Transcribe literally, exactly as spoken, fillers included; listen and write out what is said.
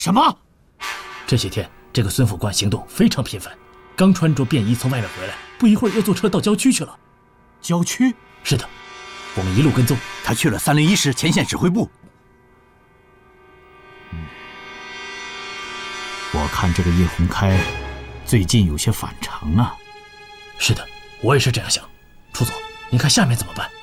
什么？ 这些天这个孙副官行动非常频繁，刚穿着便衣从外面回来，不一会儿又坐车到郊区去了。 郊区？ 是的，我们一路跟踪， 他去了三零一师前线指挥部。 嗯，我看这个叶洪开最近有些反常啊。 是的，我也是这样想。楚总，您看下面怎么办？